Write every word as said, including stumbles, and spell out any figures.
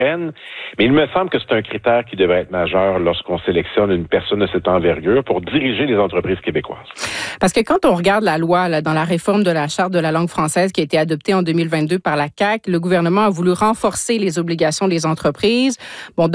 Mais il me semble que c'est un critère qui devrait être majeur lorsqu'on sélectionne une personne de cette envergure pour diriger les entreprises québécoises. Parce que quand on regarde la loi là, dans la réforme de la Charte de la langue française qui a été adoptée en deux mille vingt-deux par la C A Q, le gouvernement a voulu renforcer les obligations des entreprises. Bon,